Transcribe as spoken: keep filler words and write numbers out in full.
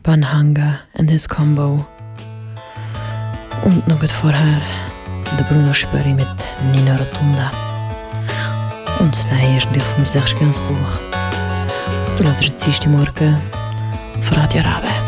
Van Hanga and his Combo. Und noch vorher der Bruno Spöri mit Nina Rotunda. Und der erste Lied vom Serge Gainsbourg. Du hörst den Dienstagmorgen auf Radio Rabe.